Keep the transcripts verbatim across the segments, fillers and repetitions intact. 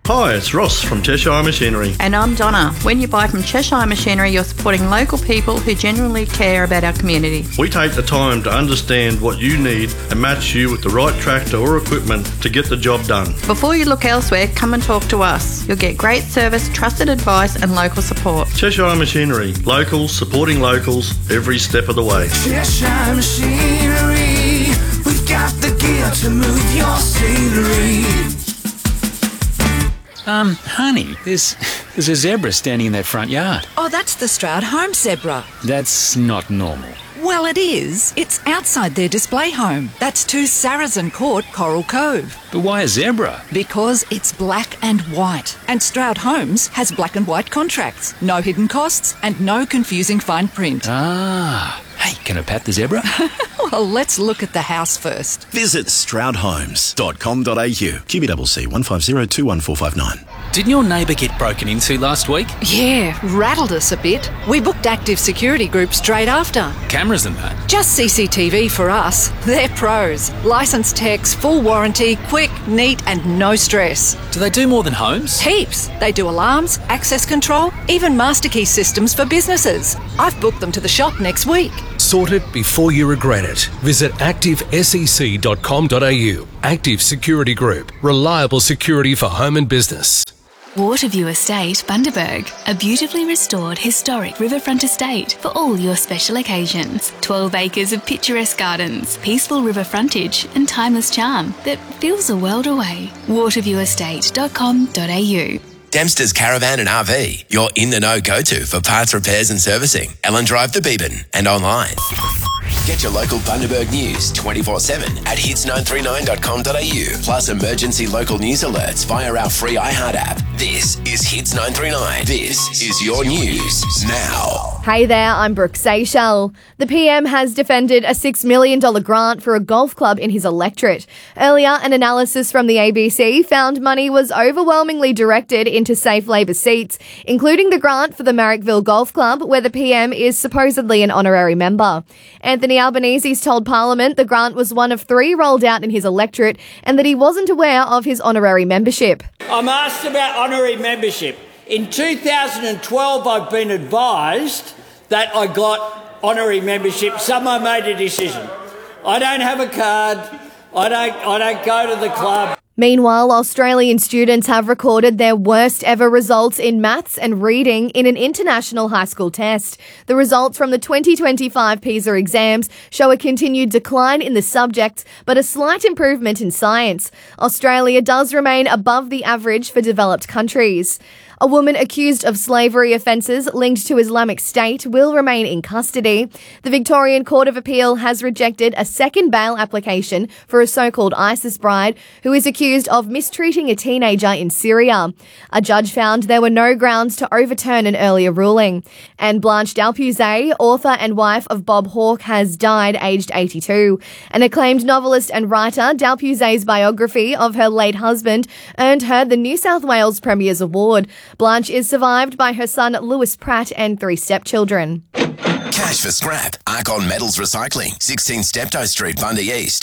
Hi, it's Ross from Cheshire Machinery. And I'm Donna. When you buy from Cheshire Machinery, you're supporting local people who genuinely care about our community. We take the time to understand what you need and match you with the right tractor or equipment to get the job done. Before you look elsewhere, come and talk to us. You'll get great service, trusted advice and local support. Cheshire Machinery. Locals supporting locals every step of the way. Cheshire Machinery. We've got the gear to move your scenery. Um, honey, there's there's a zebra standing in that front yard. Oh, that's the Stroud home zebra. That's not normal. Well, it is. It's outside their display home. That's two Saracen Court, Coral Cove. But why a zebra? Because it's black and white. And Stroud Homes has black and white contracts. No hidden costs and no confusing fine print. Ah. Hey, can I pat the zebra? Well, let's look at the house first. Visit stroud homes dot com dot a u. Q B C C one five zero two one four five nine. Didn't your neighbour get broken into last week? Yeah, rattled us a bit. We booked Active Security Group straight after. Cameras and that? Just C C T V for us. They're pros. Licensed techs, full warranty, quick, neat and no stress. Do they do more than homes? Heaps. They do alarms, access control, even master key systems for businesses. I've booked them to the shop next week. Sort it before you regret it. Visit active sec dot com dot a u. Active Security Group. Reliable security for home and business. Waterview Estate, Bundaberg, a beautifully restored historic riverfront estate for all your special occasions. twelve acres of picturesque gardens, peaceful river frontage and timeless charm that feels a world away. waterview estate dot com dot a u. Dempster's Caravan and R V, your in-the-know go-to for parts repairs and servicing. Ellen Drive to Beebyn and online. Get your local Bundaberg news twenty-four seven at hits nine three nine dot com dot a u. Plus emergency local news alerts via our free iHeart app. This is Hits nine three nine. This is your news now. Hey there, I'm Brooke Seychelles. The P M has defended a six million dollars grant for a golf club in his electorate. Earlier, an analysis from the A B C found money was overwhelmingly directed into safe Labor seats, including the grant for the Marrickville Golf Club, where the P M is supposedly an honorary member. Anthony Albanese's told Parliament the grant was one of three rolled out in his electorate and that he wasn't aware of his honorary membership. I'm asked about honorary membership. In two thousand twelve, I've been advised that I got honorary membership. Someone made a decision. I don't have a card. I don't, I don't go to the club. Meanwhile, Australian students have recorded their worst ever results in maths and reading in an international high school test. The results from the twenty twenty-five PISA exams show a continued decline in the subjects, but a slight improvement in science. Australia does remain above the average for developed countries. A woman accused of slavery offences linked to Islamic State will remain in custody. The Victorian Court of Appeal has rejected a second bail application for a so-called ISIS bride who is accused of mistreating a teenager in Syria. A judge found there were no grounds to overturn an earlier ruling. And Blanche Dalpuzet, author and wife of Bob Hawke, has died aged eighty-two. An acclaimed novelist and writer, Dalpuzet's biography of her late husband earned her the New South Wales Premier's Award. Blanche is survived by her son Lewis Pratt and three stepchildren. Cash for scrap. Arcon Metals Recycling, sixteen Steptoe Street, Bundy East.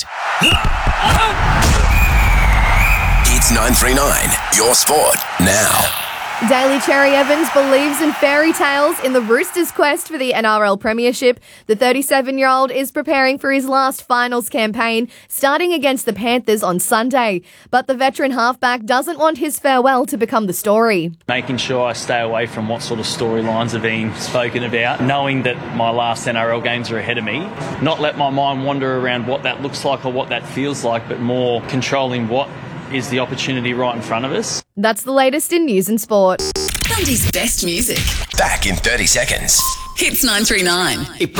Hits nine three nine. Your sport now. Daly Cherry Evans believes in fairy tales in the Roosters' quest for the N R L Premiership. The thirty-seven-year-old is preparing for his last finals campaign, starting against the Panthers on Sunday. But the veteran halfback doesn't want his farewell to become the story. Making sure I stay away from what sort of storylines are being spoken about, knowing that my last N R L games are ahead of me. Not let my mind wander around what that looks like or what that feels like, but more controlling what is the opportunity right in front of us. That's the latest in news and sport. Bundy's best music. Back in thirty seconds. Hits nine three nine.